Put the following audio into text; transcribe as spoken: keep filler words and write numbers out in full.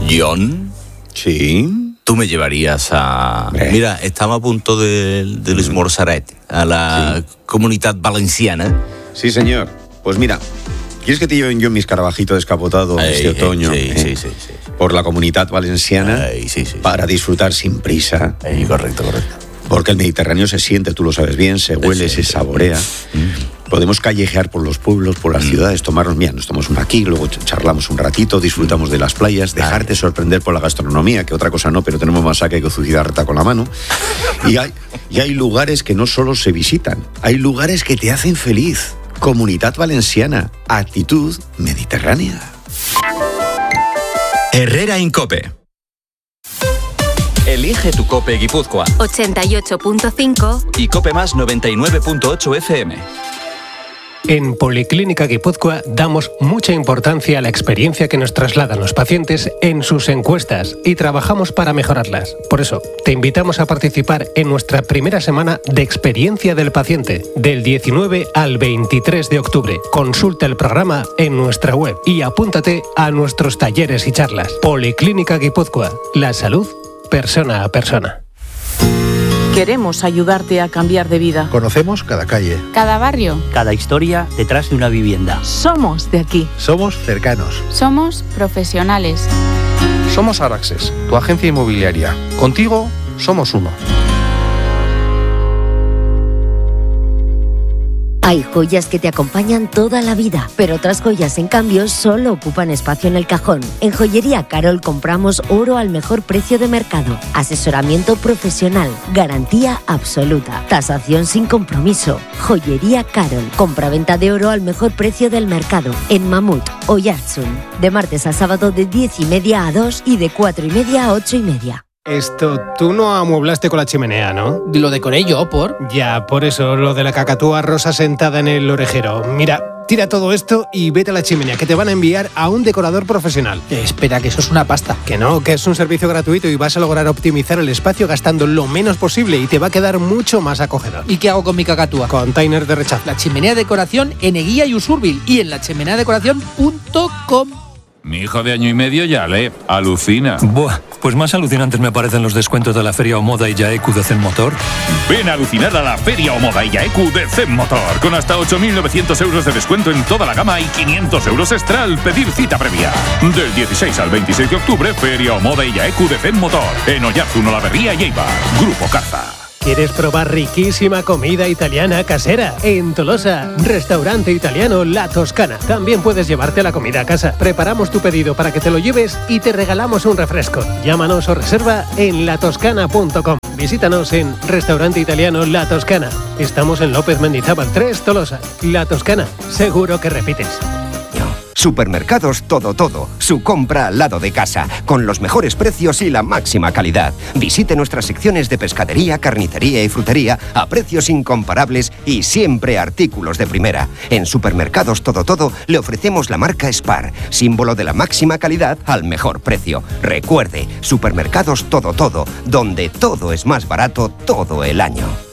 John. Sí. Tú me llevarías a... Eh. Mira, estamos a punto de, de l'esmorzaret, a la sí. Comunitat Valenciana. Sí, señor. Pues mira, ¿quieres que te lleven yo mis Carabajitos descapotados Ay, este otoño? Sí, eh? sí, sí, sí. Por la Comunitat Valenciana. Ay, sí, sí, para disfrutar sin prisa. Ay, correcto, correcto. Porque el Mediterráneo se siente, tú lo sabes bien, se huele, se, se saborea. Mm. Podemos callejear por los pueblos, por las mm. ciudades, tomarnos, mira, nos tomamos una aquí, luego charlamos un ratito, disfrutamos mm. de las playas, dejarte Ay. sorprender por la gastronomía, que otra cosa no, pero tenemos más saque que Zucidarta con la mano. Y hay, y hay lugares que no solo se visitan, hay lugares que te hacen feliz. Comunitat Valenciana, actitud mediterránea. Herrera Incope. Elige tu Cope Guipúzcoa. ochenta y ocho punto cinco y Cope Más noventa y nueve punto ocho F M. En Policlínica Guipúzcoa damos mucha importancia a la experiencia que nos trasladan los pacientes en sus encuestas y trabajamos para mejorarlas. Por eso, te invitamos a participar en nuestra primera semana de experiencia del paciente, del diecinueve al veintitrés de octubre. Consulta el programa en nuestra web y apúntate a nuestros talleres y charlas. Policlínica Guipúzcoa, la salud persona a persona. Queremos ayudarte a cambiar de vida. Conocemos cada calle, cada barrio, cada historia detrás de una vivienda. Somos de aquí. Somos cercanos. Somos profesionales. Somos Araxes, tu agencia inmobiliaria. Contigo somos uno. Hay joyas que te acompañan toda la vida, pero otras joyas, en cambio, solo ocupan espacio en el cajón. En Joyería Carol compramos oro al mejor precio de mercado. Asesoramiento profesional, garantía absoluta, tasación sin compromiso. Joyería Carol, compra-venta de oro al mejor precio del mercado. En Mamut, Oyarzun, de martes a sábado de diez y media a dos y de cuatro y media a ocho y media. Esto, tú no amueblaste con la chimenea, ¿no? Lo decoré yo, ¿por? Ya, por eso, lo de la cacatúa rosa sentada en el orejero. Mira, tira todo esto y vete a la chimenea, que te van a enviar a un decorador profesional. Eh, espera, que eso es una pasta. Que no, que es un servicio gratuito y vas a lograr optimizar el espacio gastando lo menos posible y te va a quedar mucho más acogedor. ¿Y qué hago con mi cacatúa? Container de rechazo. La chimenea decoración en Eguía y Usurbil y en la chimenea decoración punto com. Mi hijo de año y medio ya lee, alucina. Buah, pues más alucinantes me parecen los descuentos de la Feria Omoda y Yaeku de Zen Motor. Ven a alucinar a la Feria Omoda y Yaeku de Zen Motor, con hasta ocho mil novecientos euros de descuento en toda la gama y quinientos euros extra al pedir cita previa. Del dieciséis al veintiséis de octubre, Feria Omoda y Yaeku de Zen Motor, en Oyarzun, Olaverría y Eibar. Grupo Carza. ¿Quieres probar riquísima comida italiana casera? En Tolosa, restaurante italiano La Toscana. También puedes llevarte la comida a casa. Preparamos tu pedido para que te lo lleves y te regalamos un refresco. Llámanos o reserva en la toscana punto com. Visítanos en Restaurante Italiano La Toscana. Estamos en López Mendizábal tres, Tolosa. La Toscana, seguro que repites. Supermercados Todo Todo, su compra al lado de casa, con los mejores precios y la máxima calidad. Visite nuestras secciones de pescadería, carnicería y frutería a precios incomparables y siempre artículos de primera. En Supermercados Todo Todo le ofrecemos la marca Spar, símbolo de la máxima calidad al mejor precio. Recuerde, Supermercados Todo Todo, donde todo es más barato todo el año.